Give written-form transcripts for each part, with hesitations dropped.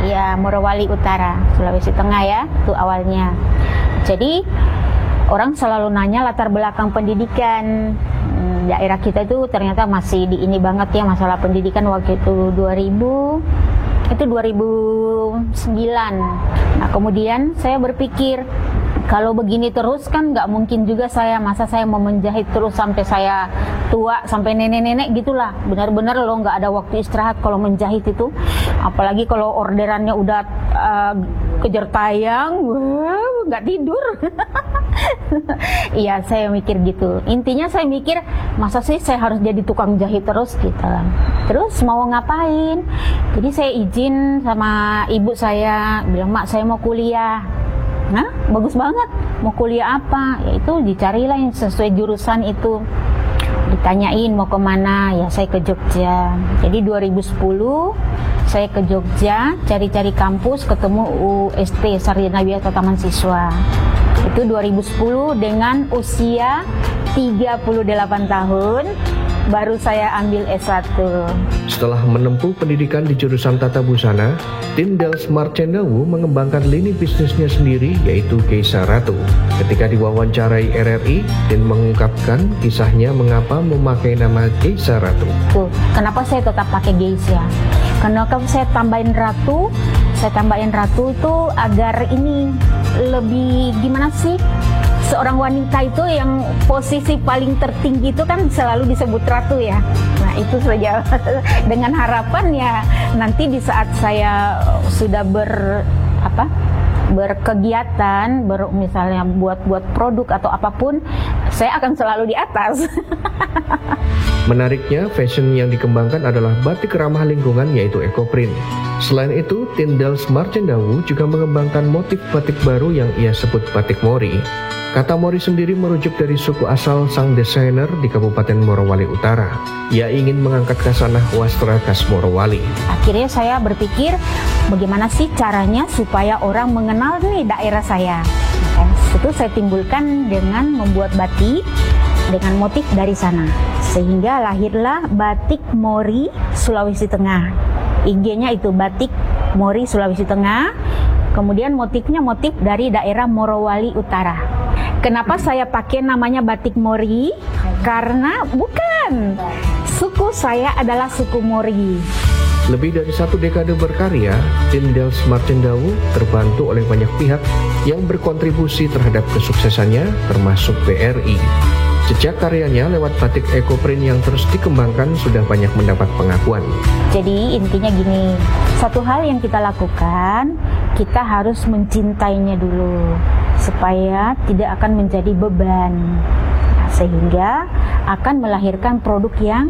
Ya, Morowali Utara, Sulawesi Tengah ya, itu awalnya. Jadi orang selalu nanya latar belakang pendidikan. Daerah kita itu ternyata masih di ini banget ya masalah pendidikan waktu itu 2009. Nah kemudian saya berpikir kalau begini terus kan nggak mungkin juga masa saya mau menjahit terus sampai saya tua, sampai nenek-nenek gitulah. Benar-benar loh nggak ada waktu istirahat kalau menjahit itu. Apalagi kalau orderannya udah kejar tayang, wah nggak tidur. Iya saya mikir gitu. Intinya saya mikir masa sih saya harus jadi tukang jahit terus gitu. Terus mau ngapain? Jadi saya izin sama ibu saya, bilang mak saya mau kuliah. Nah, bagus banget. Mau kuliah apa? Yaitu dicarilah yang sesuai jurusan itu. Ditanyain mau kemana? Ya saya ke Jogja. Jadi 2010 saya ke Jogja, cari-cari kampus, ketemu UST Sarjana Wiata Taman Siswa. Itu 2010 dengan usia 38 tahun. Baru saya ambil S1. Setelah menempuh pendidikan di jurusan Tata Busana, Tindels Marcendawu mengembangkan lini bisnisnya sendiri yaitu Geisha Ratu. Ketika diwawancarai RRI, Tin mengungkapkan kisahnya mengapa memakai nama Geisha Ratu. Tuh, kenapa saya tetap pakai Geisha? Karena kalau saya tambahin Ratu itu agar ini lebih gimana sih? Seorang wanita itu yang posisi paling tertinggi itu kan selalu disebut ratu ya. Nah itu saja dengan harapan ya nanti di saat saya sudah berkegiatan, misalnya buat produk atau apapun, saya akan selalu di atas. Menariknya, fashion yang dikembangkan adalah batik ramah lingkungan yaitu ecoprint. Selain itu, Tindels Marcendawu juga mengembangkan motif batik baru yang ia sebut batik mori. Kata mori sendiri merujuk dari suku asal sang desainer di Kabupaten Morowali Utara. Ia ingin mengangkat khasanah wastra khas Morowali. Akhirnya saya berpikir bagaimana sih caranya supaya orang mengenal nih daerah saya. Itu saya timbulkan dengan membuat batik dengan motif dari sana. Sehingga lahirlah Batik Mori Sulawesi Tengah. IG-nya itu Batik Mori Sulawesi Tengah. Kemudian motifnya motif dari daerah Morowali Utara. Kenapa saya pakai namanya Batik Mori? Karena bukan, suku saya adalah suku Mori. Lebih dari 1 dekade berkarya, Tindels Marcendawu terbantu oleh banyak pihak yang berkontribusi terhadap kesuksesannya, termasuk BRI. Jejak karyanya lewat batik ecoprint yang terus dikembangkan sudah banyak mendapat pengakuan. Jadi intinya gini, satu hal yang kita lakukan, kita harus mencintainya dulu supaya tidak akan menjadi beban, sehingga akan melahirkan produk yang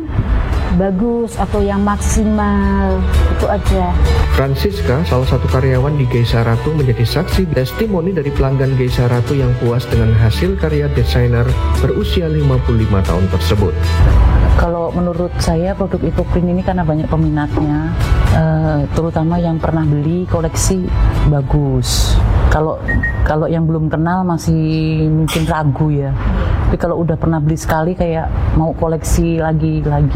bagus atau yang maksimal. Itu aja. Francisca, salah satu karyawan di Geisha Ratu, menjadi saksi testimoni dari pelanggan Geisha Ratu yang puas dengan hasil karya desainer berusia 55 tahun tersebut. Kalau menurut saya produk ecoprint ini karena banyak peminatnya, terutama yang pernah beli koleksi bagus. Kalau yang belum kenal masih mungkin ragu ya. Tapi kalau udah pernah beli sekali kayak mau koleksi lagi gitu.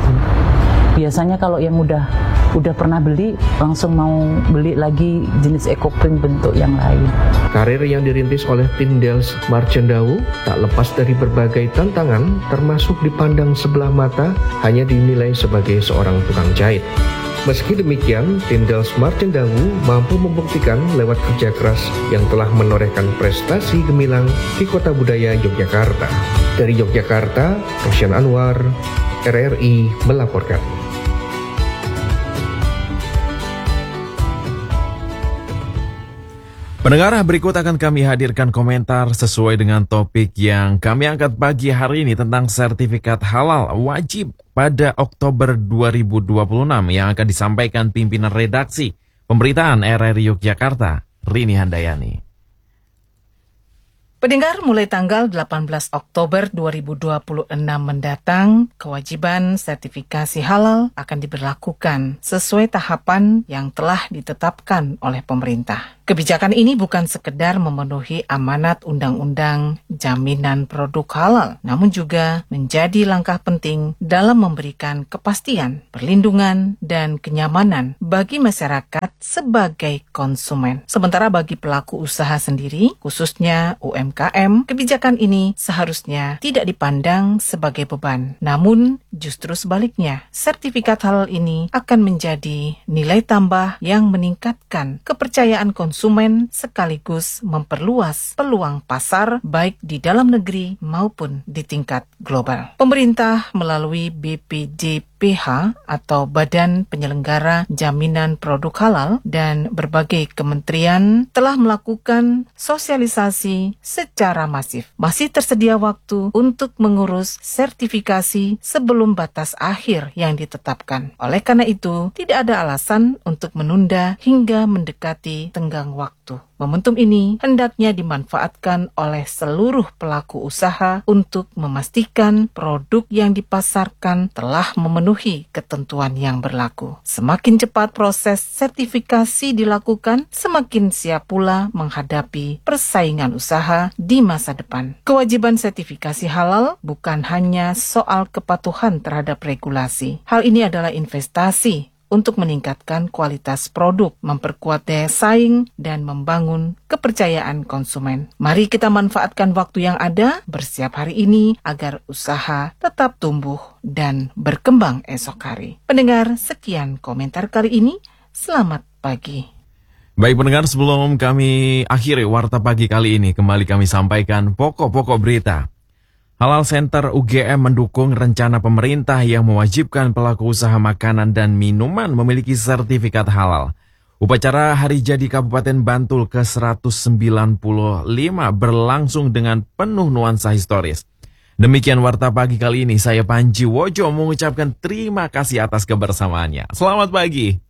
Biasanya kalau yang udah pernah beli langsung mau beli lagi jenis ecoprint bentuk yang lain. Karir yang dirintis oleh Tindels Marcendawu tak lepas dari berbagai tantangan, termasuk dipandang sebelah mata hanya dinilai sebagai seorang tukang jahit. Meski demikian, Tindels Marcendawu mampu membuktikan lewat kerja keras yang telah menorehkan prestasi gemilang di Kota Budaya Yogyakarta. Dari Yogyakarta, Rosyan Anwar, RRI melaporkan. Pendengar, berikut akan kami hadirkan komentar sesuai dengan topik yang kami angkat pagi hari ini tentang sertifikat halal wajib pada Oktober 2026 yang akan disampaikan pimpinan redaksi pemberitaan RRI Yogyakarta, Rini Handayani. Pendengar, mulai tanggal 18 Oktober 2026 mendatang, kewajiban sertifikasi halal akan diberlakukan sesuai tahapan yang telah ditetapkan oleh pemerintah. Kebijakan ini bukan sekedar memenuhi amanat Undang-Undang Jaminan Produk Halal, namun juga menjadi langkah penting dalam memberikan kepastian, perlindungan, dan kenyamanan bagi masyarakat sebagai konsumen. Sementara bagi pelaku usaha sendiri, khususnya UMKM, kebijakan ini seharusnya tidak dipandang sebagai beban. Namun, justru sebaliknya, sertifikat halal ini akan menjadi nilai tambah yang meningkatkan kepercayaan konsumen sekaligus memperluas peluang pasar baik di dalam negeri maupun di tingkat global. Pemerintah melalui BPJPH atau Badan Penyelenggara Jaminan Produk Halal dan berbagai kementerian telah melakukan sosialisasi secara masif. Masih tersedia waktu untuk mengurus sertifikasi sebelum batas akhir yang ditetapkan. Oleh karena itu, tidak ada alasan untuk menunda hingga mendekati tenggang waktu. Momentum ini hendaknya dimanfaatkan oleh seluruh pelaku usaha untuk memastikan produk yang dipasarkan telah memenuhi ketentuan yang berlaku. Semakin cepat proses sertifikasi dilakukan, semakin siap pula menghadapi persaingan usaha di masa depan. Kewajiban sertifikasi halal bukan hanya soal kepatuhan terhadap regulasi. Hal ini adalah investasi untuk meningkatkan kualitas produk, memperkuat daya saing, dan membangun kepercayaan konsumen. Mari kita manfaatkan waktu yang ada, bersiap hari ini, agar usaha tetap tumbuh dan berkembang esok hari. Pendengar, sekian komentar kali ini. Selamat pagi. Baik pendengar, sebelum kami akhiri Warta Pagi kali ini, kembali kami sampaikan pokok-pokok berita. Halal Center UGM mendukung rencana pemerintah yang mewajibkan pelaku usaha makanan dan minuman memiliki sertifikat halal. Upacara Hari Jadi Kabupaten Bantul ke-195 berlangsung dengan penuh nuansa historis. Demikian Warta Pagi kali ini, saya Panji Wojo mengucapkan terima kasih atas kebersamaannya. Selamat pagi.